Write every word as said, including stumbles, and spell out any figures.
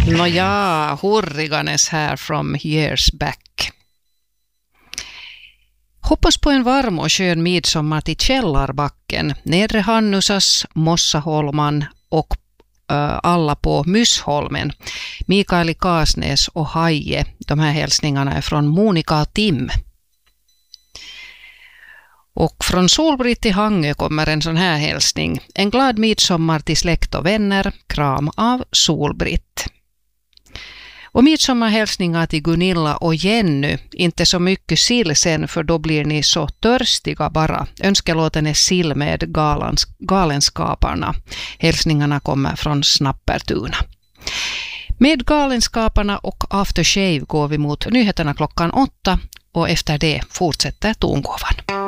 Nå ja, Hurriganes här from years back. Hoppas på en varm och skön midsommar till Källarbacken, Nedre Hannusas, Mossaholman och äh, alla på Myssholmen. Mikael Kasnes och Haje, de här hälsningarna är från Monica och Tim. Och från Solbritt i Hangö kommer en sån här hälsning. En glad midsommar till släkt och vänner. Kram av Solbritt. Och midsommarhälsningar till Gunilla och Jenny. Inte så mycket sill sen, för då blir ni så törstiga bara. Önskelåten är sill med galans, galenskaparna. Hälsningarna kommer från Snappertuna. Med galenskaparna och aftershave går vi mot nyheterna klockan åtta. Och efter det fortsätter tongåvan.